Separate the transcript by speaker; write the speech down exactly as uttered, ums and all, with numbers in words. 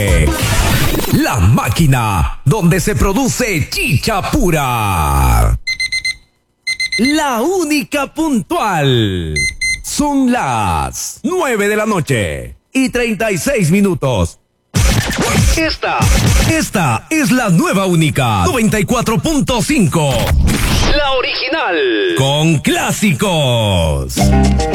Speaker 1: La máquina donde se produce chicha pura. La única puntual. Son las nueve de la noche y treinta y seis minutos. Esta, esta es la nueva única noventa y cuatro punto cinco. La original. Con clásicos.